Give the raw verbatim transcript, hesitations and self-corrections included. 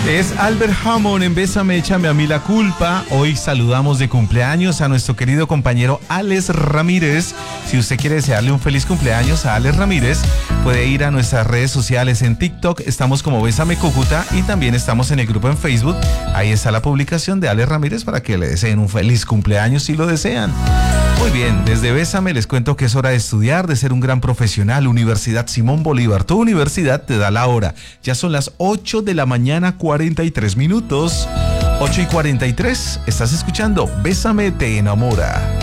Es Albert Hammond en Bésame, échame a mí la culpa. Hoy saludamos de cumpleaños a nuestro querido compañero Alex Ramírez. Si usted quiere desearle un feliz cumpleaños a Alex Ramírez, puede ir a nuestras redes sociales. En TikTok estamos como Bésame Cúcuta y también estamos en el grupo en Facebook. Ahí está la publicación de Alex Ramírez para que le deseen un feliz cumpleaños si lo desean. Muy bien, desde Bésame les cuento que es hora de estudiar, de ser un gran profesional. Universidad Simón Bolívar, tu universidad te da la hora. Ya son las ocho de la mañana, cuarenta y tres minutos. ocho y cuarenta y tres, estás escuchando Bésame te enamora.